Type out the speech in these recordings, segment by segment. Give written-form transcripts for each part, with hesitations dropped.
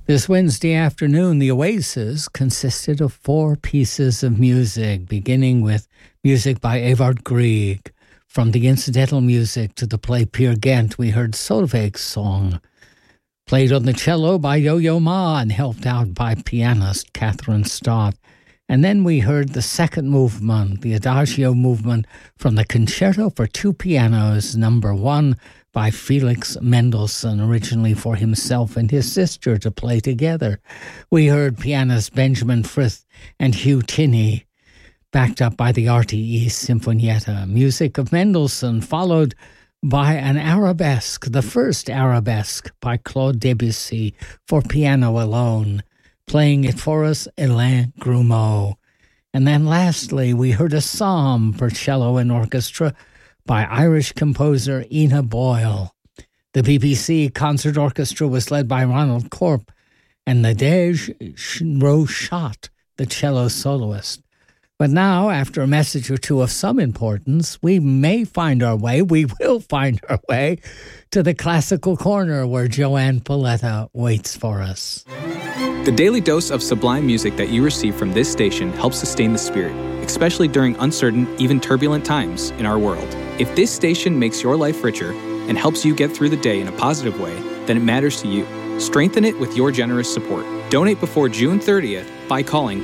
This Wednesday afternoon, the Oasis consisted of 4 pieces of music, beginning with music by Edvard Grieg. From the incidental music to the play Peer Gynt, we heard Solveig's Song, played on the cello by Yo-Yo Ma and helped out by pianist Catherine Stott. And then we heard the second movement, the Adagio movement from the Concerto for 2 Pianos, number 1, by Felix Mendelssohn, originally for himself and his sister to play together. We heard pianist Benjamin Frith and Hugh Tinney, backed up by the RTE Sinfonietta. Music of Mendelssohn, followed by an arabesque, the first arabesque by Claude Debussy for piano alone. Playing it for us, Alain Grumeau. And then lastly, we heard a psalm for cello and orchestra by Irish composer Ina Boyle. The BBC Concert Orchestra was led by Ronald Corp and Nadege Rochat, the cello soloist. But now, after a message or two of some importance, we will find our way to the Classical Corner where Joanne Paletta waits for us. The daily dose of sublime music that you receive from this station helps sustain the spirit, especially during uncertain, even turbulent times in our world. If this station makes your life richer and helps you get through the day in a positive way, then it matters to you. Strengthen it with your generous support. Donate before June 30th by calling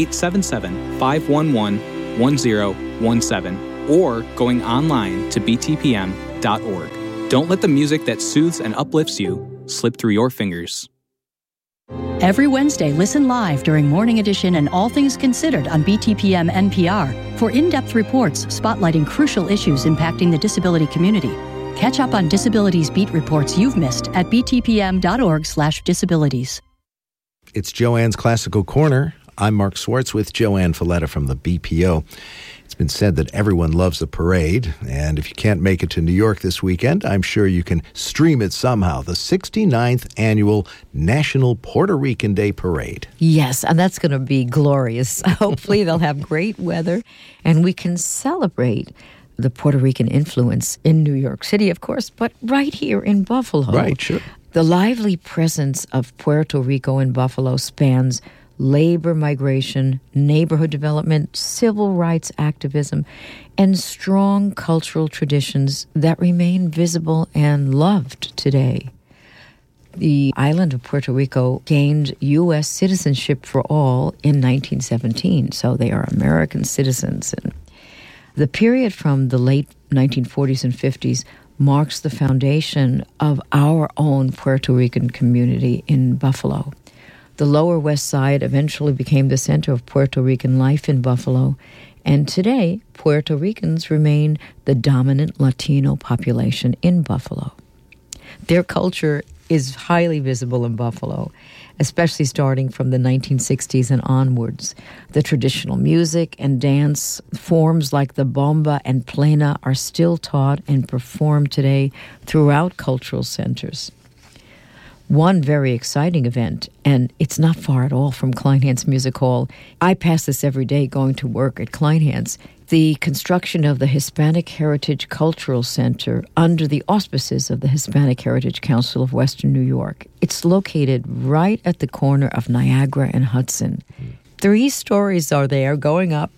1-877-511-1017 or going online to btpm.org. Don't let the music that soothes and uplifts you slip through your fingers. Every Wednesday, listen live during Morning Edition and All Things Considered on BTPM NPR for in-depth reports spotlighting crucial issues impacting the disability community. Catch up on disabilities beat reports you've missed at btpm.org/disabilities. It's Joanne's Classical Corner. I'm Mark Swartz with Joanne Falletta from the BPO. It's been said that everyone loves a parade, and if you can't make it to New York this weekend, I'm sure you can stream it somehow. The 69th Annual National Puerto Rican Day Parade. Yes, and that's going to be glorious. Hopefully they'll have great weather, and we can celebrate the Puerto Rican influence in New York City, of course, but right here in Buffalo. Right, sure. The lively presence of Puerto Rico in Buffalo spans labor migration, neighborhood development, civil rights activism, and strong cultural traditions that remain visible and loved today. The island of Puerto Rico gained U.S. citizenship for all in 1917, so they are American citizens. And the period from the late 1940s and 50s marks the foundation of our own Puerto Rican community in Buffalo. The Lower West Side eventually became the center of Puerto Rican life in Buffalo, and today, Puerto Ricans remain the dominant Latino population in Buffalo. Their culture is highly visible in Buffalo, especially starting from the 1960s and onwards. The traditional music and dance forms like the bomba and plena are still taught and performed today throughout cultural centers. One very exciting event, and it's not far at all from Kleinhans Music Hall. I pass this every day going to work at Kleinhans. The construction of the Hispanic Heritage Cultural Center under the auspices of the Hispanic Heritage Council of Western New York. It's located right at the corner of Niagara and Hudson. 3 stories are there going up,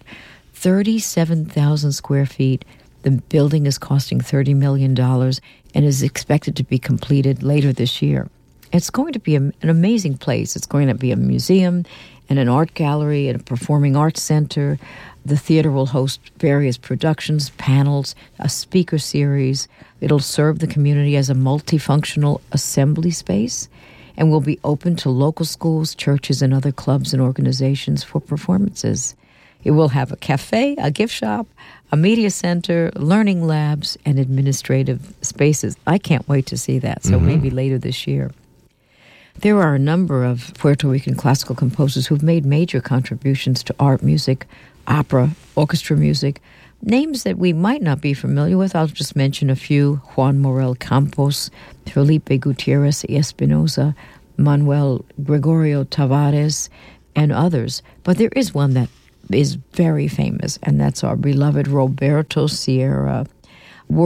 37,000 square feet. The building is costing $30 million and is expected to be completed later this year. It's going to be an amazing place. It's going to be a museum and an art gallery and a performing arts center. The theater will host various productions, panels, a speaker series. It'll serve the community as a multifunctional assembly space and will be open to local schools, churches, and other clubs and organizations for performances. It will have a cafe, a gift shop, a media center, learning labs, and administrative spaces. I can't wait to see that, so maybe later this year. There are a number of Puerto Rican classical composers who've made major contributions to art, music, opera, orchestra music. Names that we might not be familiar with, I'll just mention a few: Juan Morel Campos, Felipe Gutierrez y Espinosa, Manuel Gregorio Tavares, and others. But there is one that is very famous, and that's our beloved Roberto Sierra,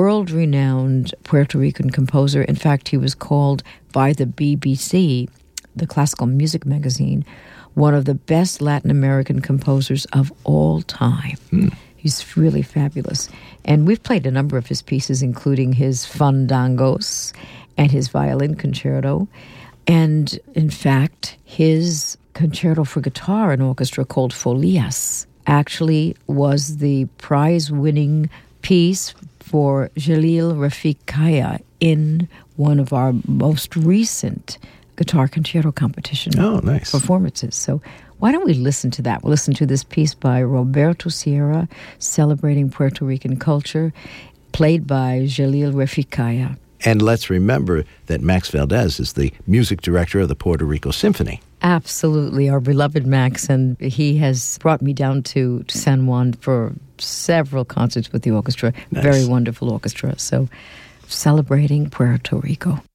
world-renowned Puerto Rican composer. In fact, he was called by the BBC the Classical Music magazine, one of the best Latin American composers of all time. He's really fabulous. And we've played a number of his pieces, including his fandangos and his violin concerto. And in fact, his concerto for guitar and orchestra called Folias actually was the prize-winning piece for Jalil Rafik Kaya in one of our most recent guitar concerto competition performances. So why don't we listen to that? We'll listen to this piece by Roberto Sierra, celebrating Puerto Rican culture, played by Jalil Rafik Kaya. And let's remember that Max Valdez is the music director of the Puerto Rico Symphony. Absolutely, our beloved Max, and he has brought me down to San Juan for several concerts with the orchestra. Nice. Very wonderful orchestra. So, celebrating Puerto Rico.